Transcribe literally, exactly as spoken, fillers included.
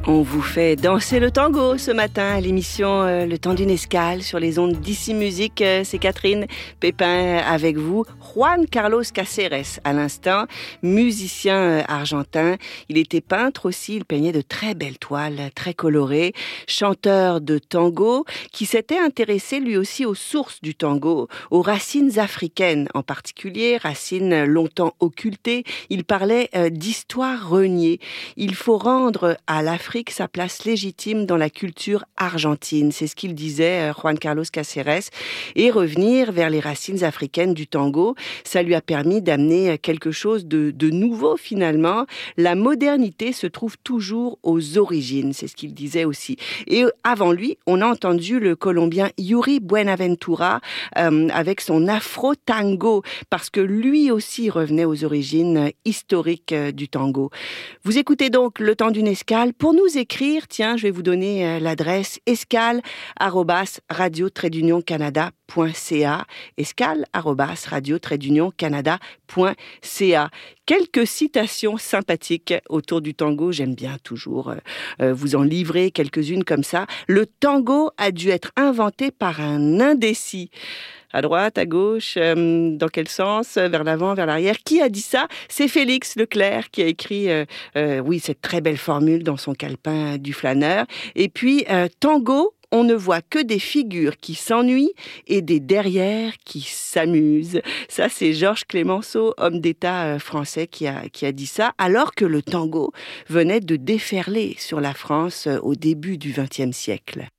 On vous fait danser le tango ce matin à l'émission euh, Le temps d'une escale sur les ondes d'Ici Musique. Euh, c'est Catherine Pépin avec vous. Juan Carlos Cáceres, à l'instant, musicien euh, argentin. Il était peintre aussi, il peignait de très belles toiles, très colorées. Chanteur de tango qui s'était intéressé lui aussi aux sources du tango, aux racines africaines en particulier, racines longtemps occultées. Il parlait euh, d'histoire reniée. Il faut rendre à l'Afrique sa place légitime dans la culture argentine. C'est ce qu'il disait, Juan Carlos Cáceres. Et revenir vers les racines africaines du tango, ça lui a permis d'amener quelque chose de, de nouveau finalement. La modernité se trouve toujours aux origines. C'est ce qu'il disait aussi. Et avant lui, on a entendu le Colombien Yuri Buenaventura euh, avec son afro-tango, parce que lui aussi revenait aux origines historiques du tango. Vous écoutez donc Le temps d'une escale. Pour nous écrire, tiens, je vais vous donner euh, l'adresse escale arobase radio trait d'union canada point c a, escale arobase radio trait d'union canada point c a. Quelques citations sympathiques autour du tango, j'aime bien toujours euh, vous en livrer quelques-unes comme ça. Le tango a dû être inventé par un indécis. À droite, à gauche, euh, dans quel sens, vers l'avant, vers l'arrière. Qui a dit ça? C'est Félix Leclerc qui a écrit, euh, euh, oui, cette très belle formule dans son calepin du flâneur. Et puis, euh, tango, on ne voit que des figures qui s'ennuient et des derrières qui s'amusent. Ça, c'est Georges Clemenceau, homme d'État français, qui a, qui a dit ça, alors que le tango venait de déferler sur la France au début du vingtième siècle.